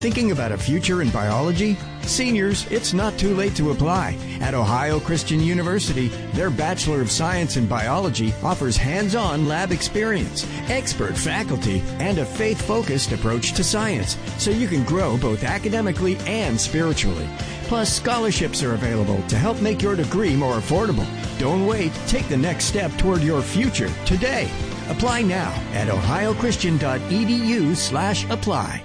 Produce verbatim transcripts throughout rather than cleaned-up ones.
Thinking about a future in biology? Seniors, it's not too late to apply. At Ohio Christian University, their Bachelor of Science in Biology offers hands-on lab experience, expert faculty, and a faith-focused approach to science, so you can grow both academically and spiritually. Plus, scholarships are available to help make your degree more affordable. Don't wait. Take the next step toward your future today. Apply now at ohiochristian.edu slash apply.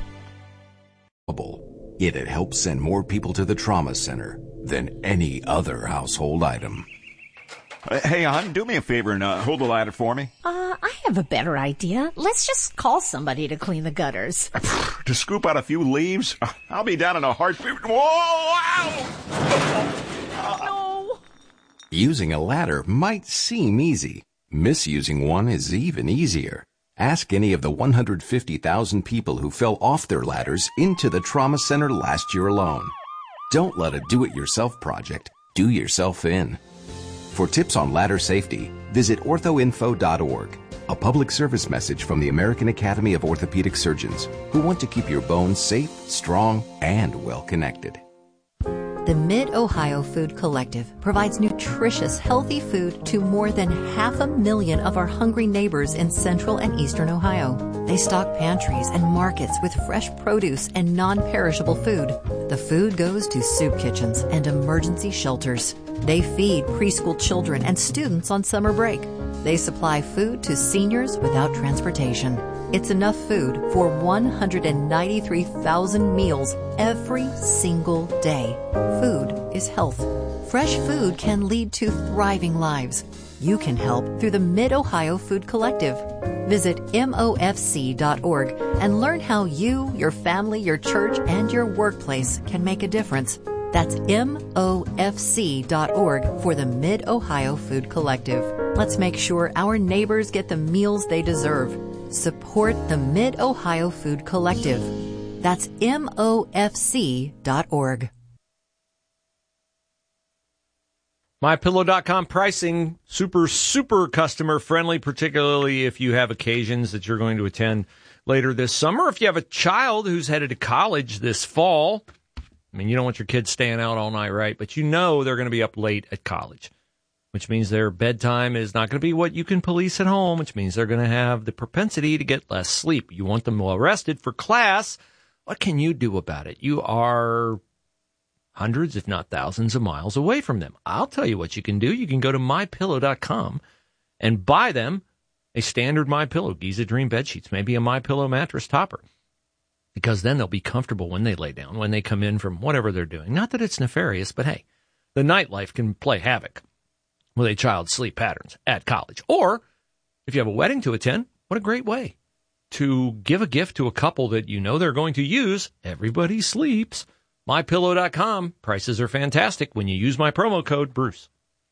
It helps send more people to the trauma center than any other household item. Uh, hey, hon, do me a favor and uh, hold the ladder for me. Uh, I have a better idea. Let's just call somebody to clean the gutters. To scoop out a few leaves? I'll be down in a heartbeat. Whoa! Ow! No! Using a ladder might seem easy. Misusing one is even easier. Ask any of the one hundred fifty thousand people who fell off their ladders into the trauma center last year alone. Don't let a do-it-yourself project do yourself in. For tips on ladder safety, visit ortho info dot org, a public service message from the American Academy of Orthopedic Surgeons, who want to keep your bones safe, strong, and well-connected. The Mid-Ohio Food Collective provides nutritious, healthy food to more than half a million of our hungry neighbors in central and eastern Ohio. They stock pantries and markets with fresh produce and non-perishable food. The food goes to soup kitchens and emergency shelters. They feed preschool children and students on summer break. They supply food to seniors without transportation. It's enough food for one hundred ninety-three thousand meals every single day. Food is health. Fresh food can lead to thriving lives. You can help through the Mid-Ohio Food Collective. Visit M O F C dot org and learn how you, your family, your church, and your workplace can make a difference. That's M O F C dot org for the Mid-Ohio Food Collective. Let's make sure our neighbors get the meals they deserve. Support the Mid-Ohio Food Collective. That's M O F C dot org. My Pillow dot com pricing, super, super customer friendly, particularly if you have occasions that you're going to attend later this summer. If you have a child who's headed to college this fall, I mean, you don't want your kids staying out all night, right? But you know they're going to be up late at college, which means their bedtime is not going to be what you can police at home, which means they're going to have the propensity to get less sleep. You want them well rested for class. What can you do about it? You are hundreds, if not thousands of miles away from them. I'll tell you what you can do. You can go to My Pillow dot com and buy them a standard MyPillow, Giza Dream bed sheets, maybe a MyPillow mattress topper, because then they'll be comfortable when they lay down, when they come in from whatever they're doing. Not that it's nefarious, but hey, the nightlife can play havoc with a child's sleep patterns at college. Or if you have a wedding to attend, what a great way to give a gift to a couple that you know they're going to use. Everybody sleeps. My Pillow dot com. Prices are fantastic when you use my promo code Bruce.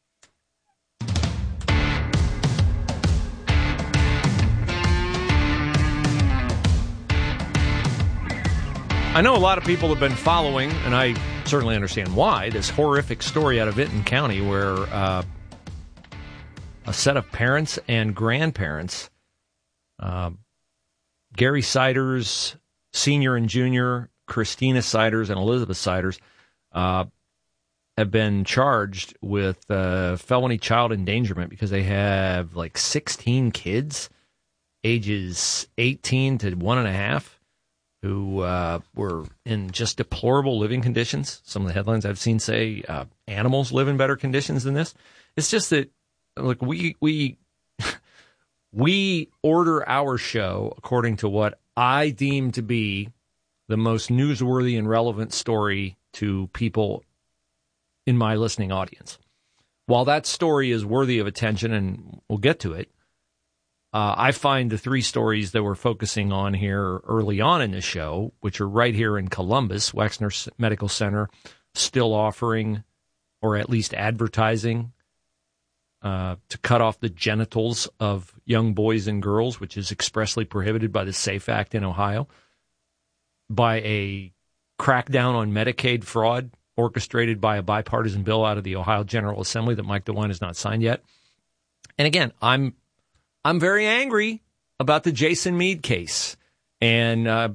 I know a lot of people have been following, and I certainly understand why, this horrific story out of Vinton County where uh, a set of parents and grandparents, uh, Gary Siders, Senior and Junior, Christina Siders, and Elizabeth Siders, uh, have been charged with uh, felony child endangerment because they have like sixteen kids, ages eighteen to one and a half, who uh, were in just deplorable living conditions. Some of the headlines I've seen say uh, animals live in better conditions than this. It's just that, look, we we we order our show according to what I deem to be the most newsworthy and relevant story to people in my listening audience. While that story is worthy of attention, and we'll get to it, uh, I find the three stories that we're focusing on here early on in the show, which are right here in Columbus, Wexner Medical Center, still offering, or at least advertising, uh, to cut off the genitals of young boys and girls, which is expressly prohibited by the SAFE Act in Ohio, by a crackdown on Medicaid fraud orchestrated by a bipartisan bill out of the Ohio General Assembly that Mike DeWine has not signed yet. And again, I'm I'm very angry about the Jason Meade case. And uh,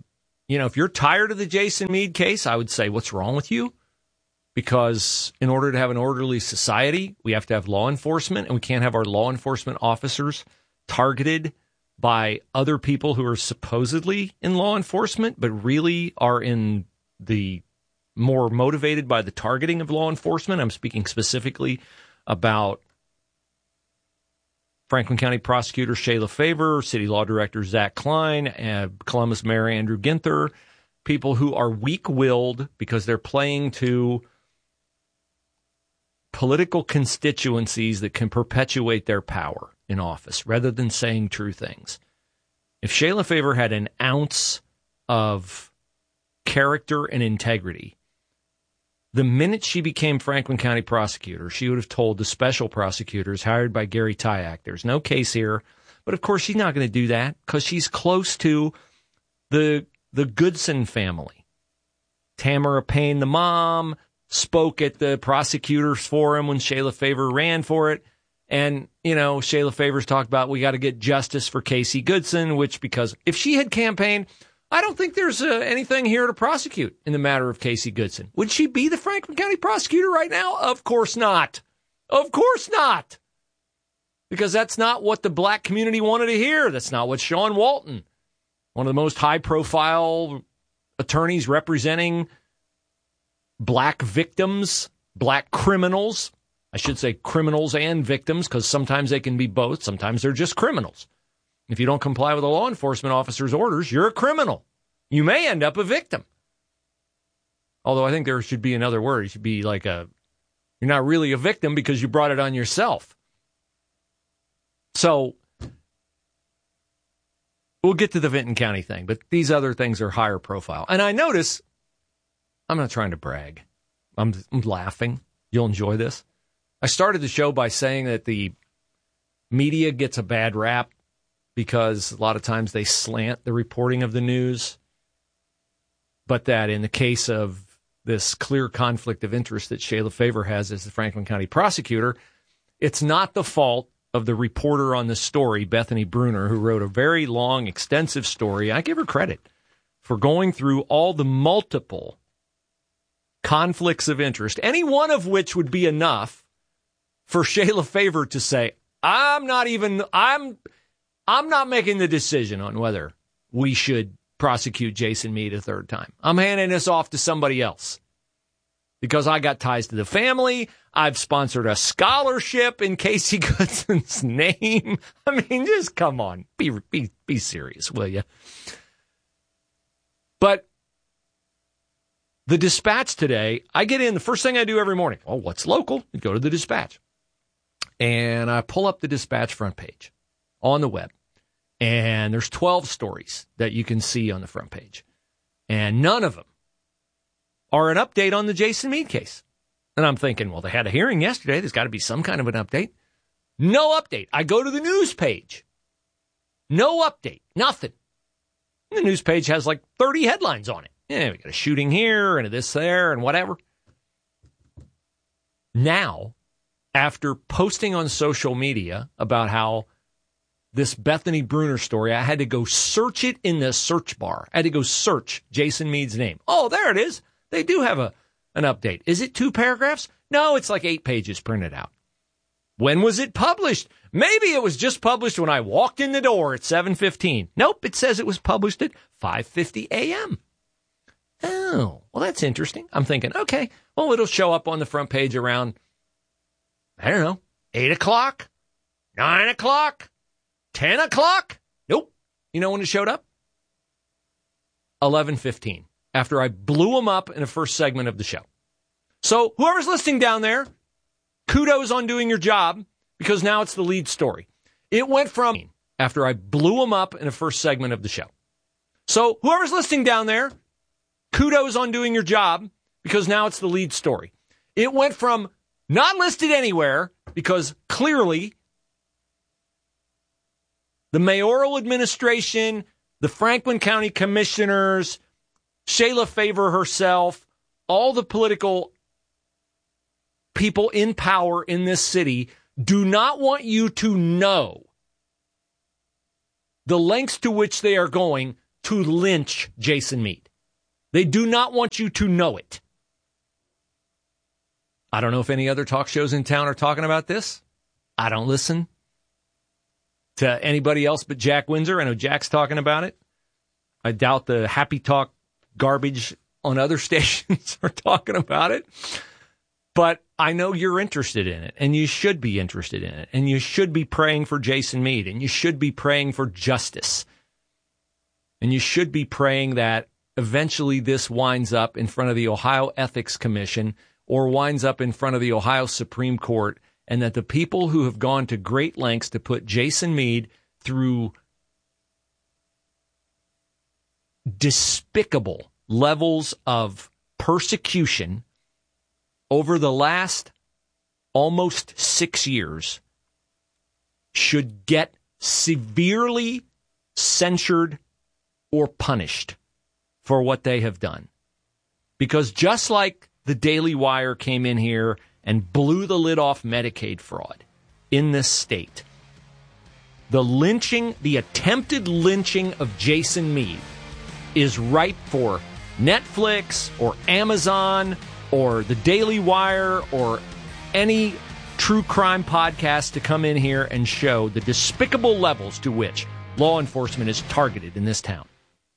you know, if you're tired of the Jason Meade case, I would say, what's wrong with you? Because in order to have an orderly society, we have to have law enforcement, and we can't have our law enforcement officers targeted by other people who are supposedly in law enforcement, but really are in the more motivated by the targeting of law enforcement. I'm speaking specifically about Franklin County Prosecutor Shayla Favor, City Law Director Zach Klein, and Columbus Mayor Andrew Ginther, people who are weak-willed because they're playing to political constituencies that can perpetuate their power in office rather than saying true things. If Shayla Favor had an ounce of character and integrity, the minute she became Franklin County prosecutor, she would have told the special prosecutors hired by Gary Tyack, there's no case here. But of course, she's not going to do that because she's close to the the Goodson family. Tamara Payne, the mom, spoke at the prosecutors forum when Shayla Favor ran for it. And, you know, Shayla Favor's talked about we got to get justice for Casey Goodson, which because if she had campaigned, I don't think there's uh, anything here to prosecute in the matter of Casey Goodson. Would she be the Franklin County prosecutor right now? Of course not. Of course not. Because that's not what the black community wanted to hear. That's not what Sean Walton, one of the most high-profile attorneys representing black victims, black criminals. I should say criminals and victims because sometimes they can be both. Sometimes they're just criminals. If you don't comply with a law enforcement officer's orders, you're a criminal. You may end up a victim. Although I think there should be another word. It should be like a, you're not really a victim because you brought it on yourself. So we'll get to the Vinton County thing, but these other things are higher profile. And I notice, I'm not trying to brag. I'm, I'm laughing. You'll enjoy this. I started the show by saying that the media gets a bad rap because a lot of times they slant the reporting of the news, but that in the case of this clear conflict of interest that Shayla Favor has as the Franklin County prosecutor, it's not the fault of the reporter on the story, Bethany Bruner, who wrote a very long, extensive story. I give her credit for going through all the multiple conflicts of interest, any one of which would be enough for Shayla Favor to say, I'm not even, I'm, I'm not making the decision on whether we should prosecute Jason Meade a third time. I'm handing this off to somebody else because I got ties to the family. I've sponsored a scholarship in Casey Goodson's name. I mean, just come on, be, be, be serious, will you? But the Dispatch today, I get in, the first thing I do every morning, oh, what's local? You go to the Dispatch. And I pull up the Dispatch front page on the web. And there's twelve stories that you can see on the front page. And none of them are an update on the Jason Meade case. And I'm thinking, well, they had a hearing yesterday. There's got to be some kind of an update. No update. I go to the news page. No update. Nothing. And the news page has like thirty headlines on it. Yeah, we got a shooting here and a this there and whatever. Now, after posting on social media about how this Bethany Bruner story, I had to go search it in the search bar. I had to go search Jason Meade's name. Oh, there it is. They do have a an update. Is it two paragraphs? No, it's like eight pages printed out. When was it published? Maybe it was just published when I walked in the door at seven fifteen. Nope, it says it was published at five fifty a.m. Oh, well, that's interesting. I'm thinking, okay, well, it'll show up on the front page around, I don't know, eight o'clock, nine o'clock, ten o'clock. Nope. You know when it showed up? eleven fifteen, after I blew them up in the first segment of the show. So whoever's listening down there, kudos on doing your job, because now it's the lead story. It went from, after I blew them up in the first segment of the show. So whoever's listening down there, kudos on doing your job, because now it's the lead story. It went from not listed anywhere, because clearly the mayoral administration, the Franklin County commissioners, Shayla Favor herself, all the political people in power in this city do not want you to know the lengths to which they are going to lynch Jason Meade. They do not want you to know it. I don't know if any other talk shows in town are talking about this. I don't listen to anybody else but Jack Windsor. I know Jack's talking about it. I doubt the Happy Talk garbage on other stations are talking about it. But I know you're interested in it, and you should be interested in it, and you should be praying for Jason Meade, and you should be praying for justice. And you should be praying that eventually this winds up in front of the Ohio Ethics Commission or winds up in front of the Ohio Supreme Court, and that the people who have gone to great lengths to put Jason Meade through despicable levels of persecution over the last almost six years should get severely censured or punished for what they have done. Because just like the Daily Wire came in here and blew the lid off Medicaid fraud in this state, the lynching, the attempted lynching of Jason Meade is ripe for Netflix or Amazon or the Daily Wire or any true crime podcast to come in here and show the despicable levels to which law enforcement is targeted in this town.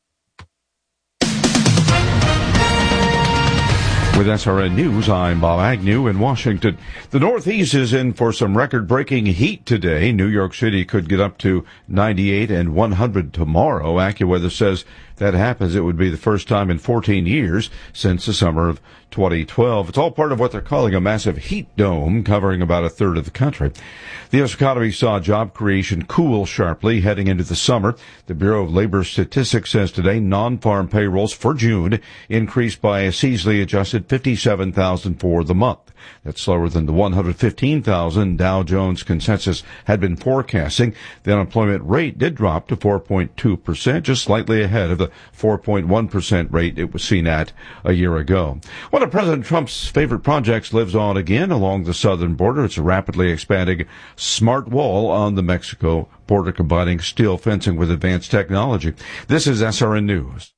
With S R N News, I'm Bob Agnew in Washington. The Northeast is in for some record-breaking heat today. New York City could get up to ninety-eight and one hundred tomorrow. AccuWeather says if that happens, it would be the first time in fourteen years since the summer of twenty twelve. It's all part of what they're calling a massive heat dome covering about a third of the country. The U S economy saw job creation cool sharply heading into the summer. The Bureau of Labor Statistics says today non-farm payrolls for June increased by a seasonally adjusted fifty-seven thousand for the month. That's slower than the one hundred fifteen thousand Dow Jones consensus had been forecasting. The unemployment rate did drop to four point two percent, just slightly ahead of the four point one percent rate it was seen at a year ago. One of President Trump's favorite projects lives on again along the southern border. It's a rapidly expanding smart wall on the Mexico border, combining steel fencing with advanced technology. This is S R N News.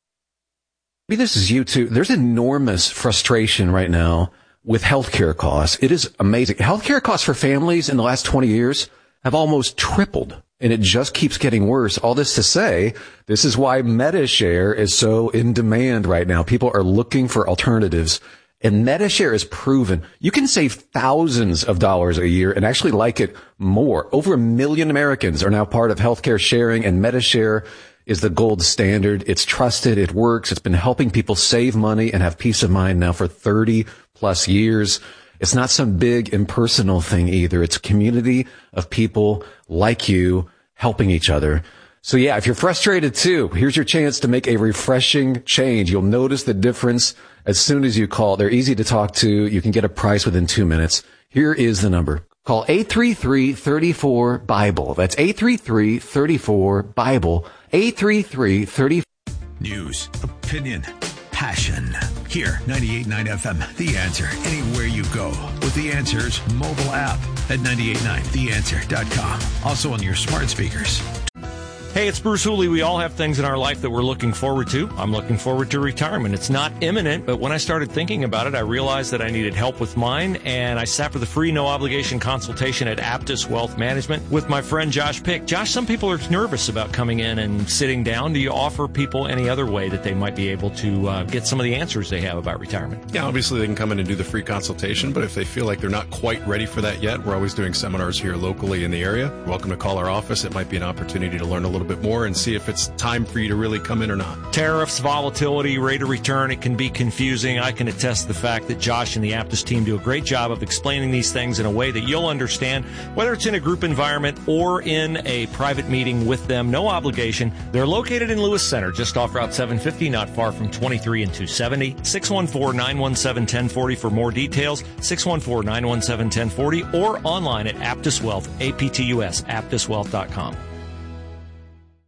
Maybe this is you too. There's enormous frustration right now with healthcare costs. It is amazing. Healthcare costs for families in the last twenty years have almost tripled, and it just keeps getting worse. All this to say, this is why MediShare is so in demand right now. People are looking for alternatives, and MediShare is proven you can save thousands of dollars a year and actually like it more. Over a million Americans are now part of healthcare sharing, and MediShare is the gold standard. It's trusted. It works. It's been helping people save money and have peace of mind now for thirty plus years. It's not some big impersonal thing either. It's a community of people like you helping each other. So yeah, if you're frustrated too, here's your chance to make a refreshing change. You'll notice the difference as soon as you call. They're easy to talk to. You can get a price within two minutes. Here is the number. Call eight three three, three four, BIBLE. That's eight three three, three four, BIBLE. eight three three, three four. News, opinion, passion. Here, ninety-eight point nine F M, The Answer. Anywhere you go with The Answer's mobile app at nine eight nine the answer dot com. Also on your smart speakers. Hey, it's Bruce Hooley. We all have things in our life that we're looking forward to. I'm looking forward to retirement. It's not imminent, but when I started thinking about it, I realized that I needed help with mine, and I sat for the free, no-obligation consultation at Aptus Wealth Management with my friend Josh Pick. Josh, some people are nervous about coming in and sitting down. Do you offer people any other way that they might be able to uh, get some of the answers they have about retirement? Yeah, obviously they can come in and do the free consultation, but if they feel like they're not quite ready for that yet, we're always doing seminars here locally in the area. You're welcome to call our office. It might be an opportunity to learn a little bit more and see if it's time for you to really come in or not. Tariffs, volatility, rate of return, it can be confusing. I can attest to the fact that Josh and the Aptus team do a great job of explaining these things in a way that you'll understand, whether it's in a group environment or in a private meeting with them. No obligation. They're located in Lewis Center, just off Route seven fifty, not far from twenty-three and two seventy. six one four, nine one seven, one zero four zero for more details. six one four, nine one seven, one zero four zero, or online at Aptus Wealth, A P T U S, aptus wealth dot com.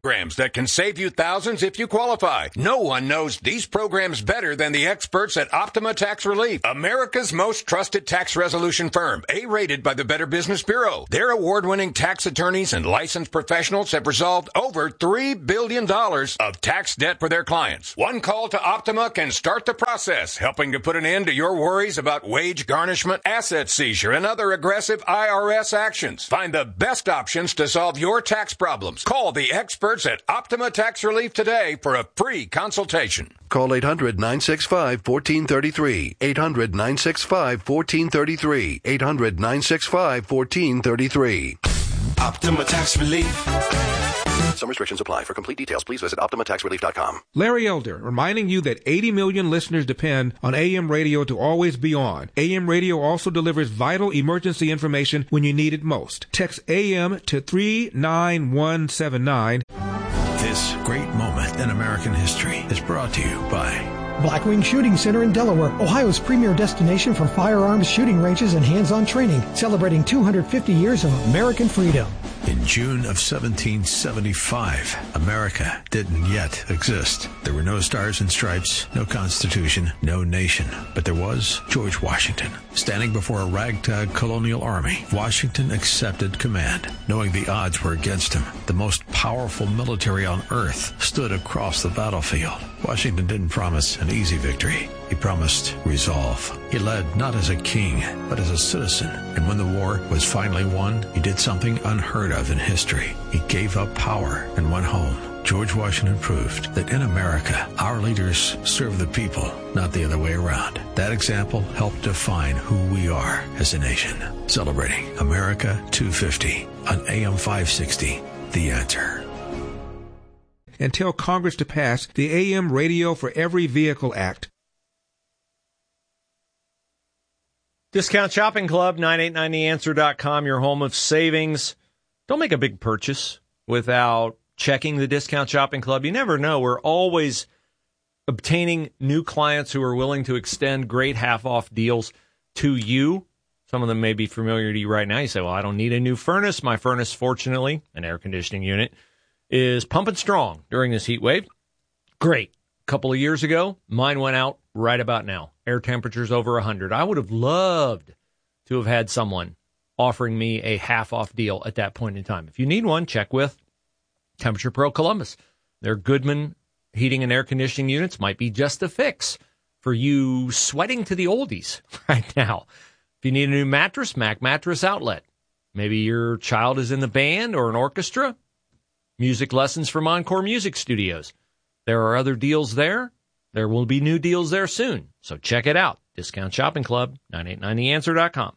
programs that can save you thousands if you qualify. No one knows these programs better than the experts at Optima Tax Relief, America's most trusted tax resolution firm, A-rated by the Better Business Bureau. Their award-winning tax attorneys and licensed professionals have resolved over three billion dollars of tax debt for their clients. One call to Optima can start the process, helping to put an end to your worries about wage garnishment, asset seizure, and other aggressive I R S actions. Find the best options to solve your tax problems. Call the experts at Optima Tax Relief today for a free consultation. Call eight hundred, nine six five, one four three three. eight hundred, nine six five, one four three three. eight hundred, nine six five, one four three three. Optima Tax Relief. Some restrictions apply. For complete details, please visit Optima Tax Relief dot com. Larry Elder, reminding you that eighty million listeners depend on A M radio to always be on. A M radio also delivers vital emergency information when you need it most. Text A M to three nine one seven nine. This great moment in American history is brought to you by Blackwing Shooting Center in Delaware, Ohio's premier destination for firearms shooting ranges and hands-on training, celebrating two hundred fifty years of American freedom. In June of seventeen seventy-five, America didn't yet exist. There were no stars and stripes, no constitution, no nation. But there was George Washington. Standing before a ragtag colonial army, Washington accepted command, knowing the odds were against him. The most powerful military on earth stood across the battlefield. Washington didn't promise an easy victory. He promised resolve. He led not as a king, but as a citizen. And when the war was finally won, he did something unheard of in history. He gave up power and went home. George Washington proved that in America, our leaders serve the people, not the other way around. That example helped define who we are as a nation. Celebrating America two fifty on A M five sixty, The Answer. And tell Congress to pass the A M Radio for Every Vehicle Act. Discount Shopping Club, nine eight nine the answer dot com, your home of savings. Don't make a big purchase without checking the Discount Shopping Club. You never know. We're always obtaining new clients who are willing to extend great half-off deals to you. Some of them may be familiar to you right now. You say, well, I don't need a new furnace. My furnace, fortunately, an air conditioning unit, is pumping strong during this heat wave. Great. A couple of years ago, mine went out right about now. Air temperatures over one hundred. I would have loved to have had someone offering me a half-off deal at that point in time. If you need one, check with Temperature Pro Columbus. Their Goodman heating and air conditioning units might be just a fix for you sweating to the oldies right now. If you need a new mattress, Mac Mattress Outlet. Maybe your child is in the band or an orchestra. Music lessons from Encore Music Studios. There are other deals there. There will be new deals there soon. So check it out. Discount Shopping Club, nine eight nine the answer dot com.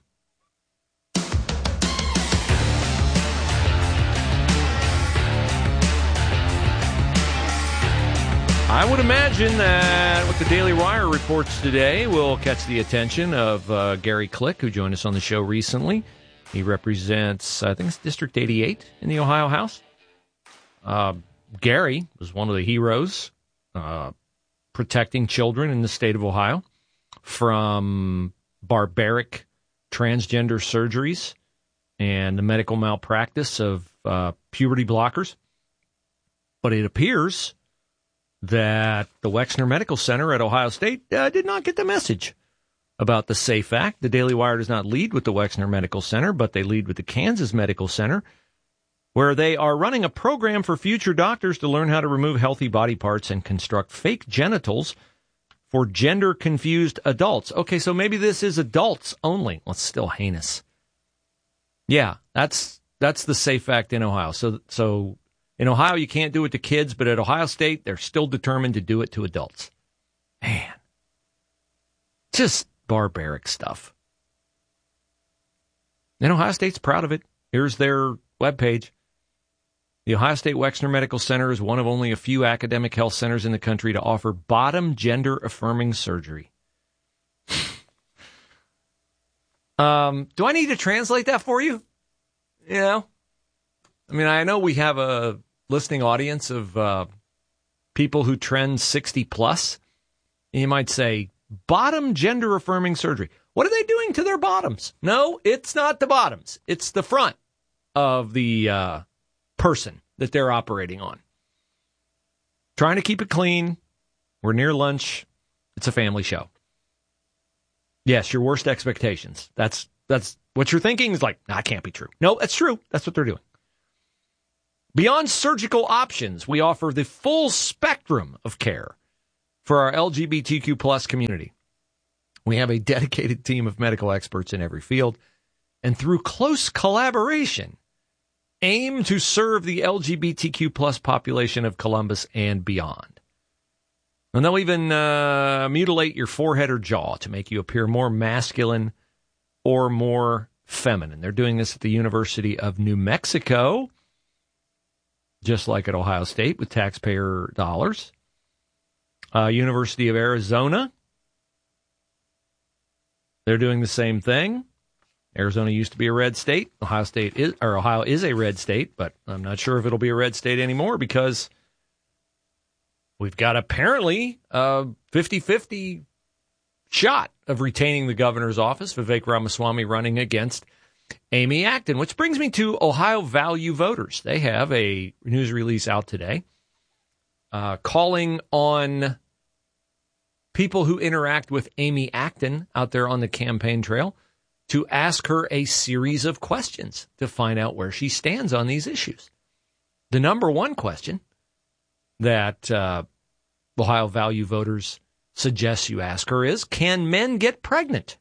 I would imagine that what the Daily Wire reports today will catch the attention of uh, Gary Click, who joined us on the show recently. He represents, I think it's District eighty-eight in the Ohio House. Uh, Gary was one of the heroes uh, protecting children in the state of Ohio from barbaric transgender surgeries and the medical malpractice of uh, puberty blockers. But it appears that the Wexner Medical Center at Ohio State uh, did not get the message about the SAFE Act. The Daily Wire does not lead with the Wexner Medical Center, but they lead with the Kansas Medical Center, where they are running a program for future doctors to learn how to remove healthy body parts and construct fake genitals for gender-confused adults. Okay, so maybe this is adults only. Well, it's still heinous. Yeah, that's that's the SAFE Act in Ohio. So so... In Ohio, you can't do it to kids, but at Ohio State, they're still determined to do it to adults. Man, just barbaric stuff. And Ohio State's proud of it. Here's their webpage. The Ohio State Wexner Medical Center is one of only a few academic health centers in the country to offer bottom gender-affirming surgery. um, do I need to translate that for you? You know? I mean, I know we have a listening audience of uh, people who trend sixty plus. You might say, bottom gender affirming surgery. What are they doing to their bottoms? No, it's not the bottoms. It's the front of the uh, person that they're operating on. Trying to keep it clean. We're near lunch. It's a family show. Yes, your worst expectations. That's that's what you're thinking is like, nah, that can't be true. No, that's true. That's what they're doing. Beyond surgical options, we offer the full spectrum of care for our L G B T Q plus community. We have a dedicated team of medical experts in every field, and through close collaboration, aim to serve the L G B T Q plus population of Columbus and beyond. And they'll even uh, mutilate your forehead or jaw to make you appear more masculine or more feminine. They're doing this at the University of New Mexico, just like at Ohio State with taxpayer dollars. Uh, University of Arizona, they're doing the same thing. Arizona used to be a red state. Ohio State is, or Ohio is a red state, but I'm not sure if it'll be a red state anymore because we've got apparently a fifty-fifty shot of retaining the governor's office, Vivek Ramaswamy running against Amy Acton, which brings me to Ohio Value Voters. They have a news release out today uh, calling on people who interact with Amy Acton out there on the campaign trail to ask her a series of questions to find out where she stands on these issues. The number one question that uh, Ohio Value Voters suggests you ask her is, can men get pregnant?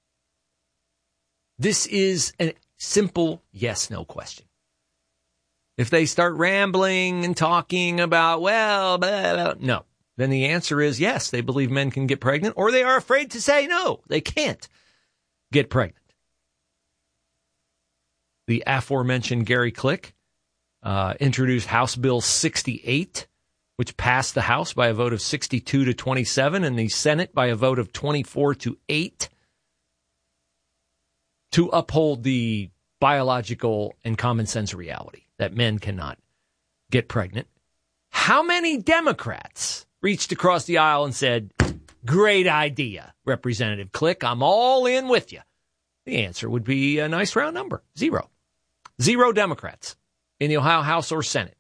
This is a simple yes-no question. If they start rambling and talking about, well, blah, blah, no, then the answer is yes, they believe men can get pregnant, or they are afraid to say no, they can't get pregnant. The aforementioned Gary Click uh, introduced House Bill sixty-eight, which passed the House by a vote of sixty-two to twenty-seven and the Senate by a vote of twenty-four to eight to uphold the biological and common sense reality that men cannot get pregnant. How many Democrats reached across the aisle and said, great idea, Representative Click, I'm all in with you? The answer would be a nice round number, zero. Zero Democrats in the Ohio House or Senate.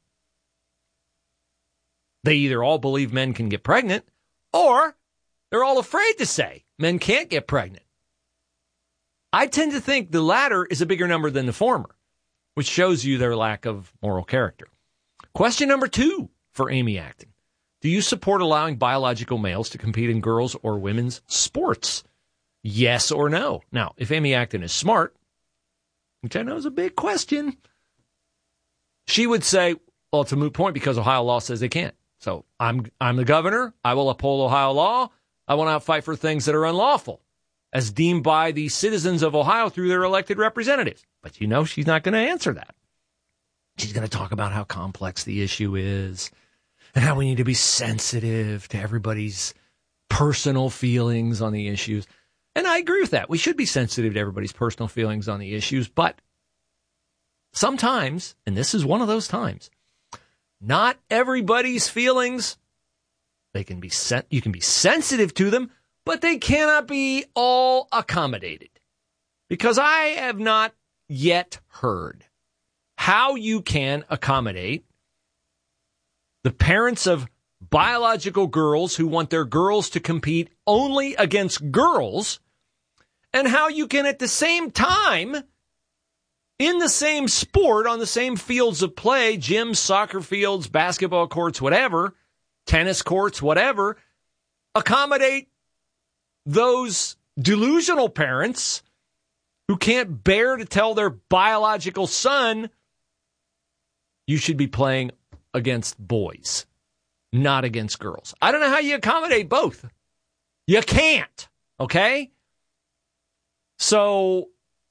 They either all believe men can get pregnant, or they're all afraid to say men can't get pregnant. I tend to think the latter is a bigger number than the former, which shows you their lack of moral character. Question number two for Amy Acton. Do you support allowing biological males to compete in girls' or women's sports? Yes or no? Now, if Amy Acton is smart, which I know is a big question, she would say, well, it's a moot point because Ohio law says they can't. So I'm I'm the governor. I will uphold Ohio law. I will not fight for things that are unlawful, as deemed by the citizens of Ohio through their elected representatives. But you know she's not going to answer that. She's going to talk about how complex the issue is and how we need to be sensitive to everybody's personal feelings on the issues. And I agree with that. We should be sensitive to everybody's personal feelings on the issues. But sometimes, and this is one of those times, not everybody's feelings, they can be sen- you can be sensitive to them, but they cannot be all accommodated. Because I have not yet heard how you can accommodate the parents of biological girls who want their girls to compete only against girls, and how you can at the same time, in the same sport, on the same fields of play, gyms, soccer fields, basketball courts, whatever, tennis courts, whatever, accommodate those delusional parents who can't bear to tell their biological son, you should be playing against boys, not against girls. I don't know how you accommodate both. You can't, okay? So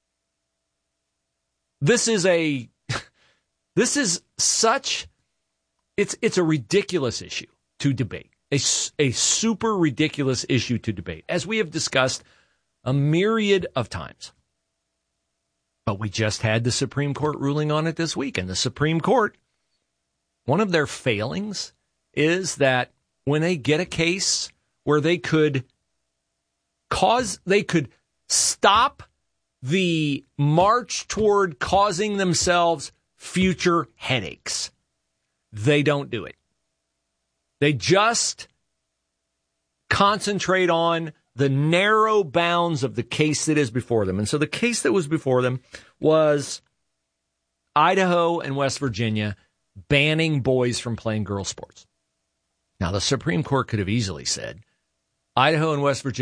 this is a, this is such, it's it's a ridiculous issue to debate. A, a super ridiculous issue to debate, as we have discussed a myriad of times. But we just had the Supreme Court ruling on it this week. And the Supreme Court, one of their failings is that when they get a case where they could cause, they could stop the march toward causing themselves future headaches, they don't do it. They just concentrate on the narrow bounds of the case that is before them. And so the case that was before them was Idaho and West Virginia banning boys from playing girls' sports. Now, the Supreme Court could have easily said, Idaho and West Virginia